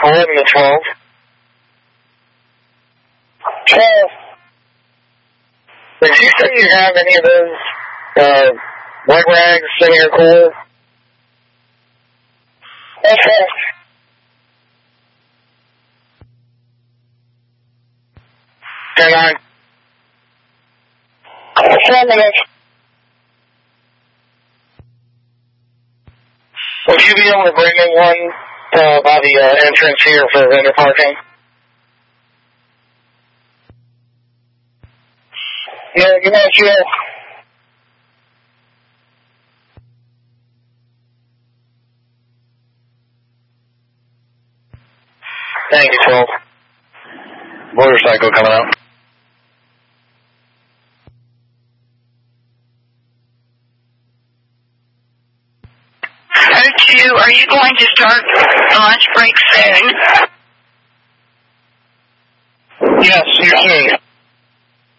11 to 12. 12. Did you say you have any of those wet rags in your cooler? Okay. 10-9. 7 minutes. Would you be able to bring in one by the entrance here for vendor parking? Yeah, good night, Joe. Thank you, 12. Motorcycle coming out. O2, are you going to start the lunch break soon? Yes, you're soon.